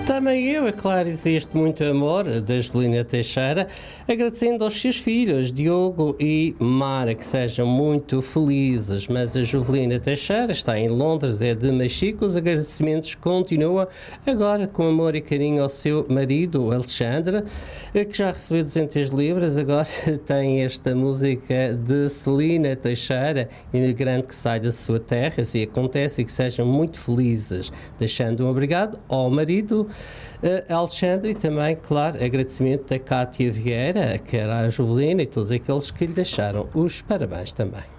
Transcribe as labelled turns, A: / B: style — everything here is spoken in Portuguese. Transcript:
A: Também eu, é claro, existe muito amor da Juvelina Teixeira, agradecendo aos seus filhos, Diogo e Mara, que sejam muito felizes. Mas a Juvelina Teixeira está em Londres, é de Machico. Os agradecimentos continuam agora com amor e carinho ao seu marido, Alexandre, que já recebeu 200 libras. Agora tem esta música de Celina Teixeira, imigrante que sai da sua terra, assim acontece, e que sejam muito felizes, deixando um obrigado ao marido Alexandre, e também, claro, agradecimento da Cátia Vieira, que era a Juvelina, e todos aqueles que lhe deixaram os parabéns também.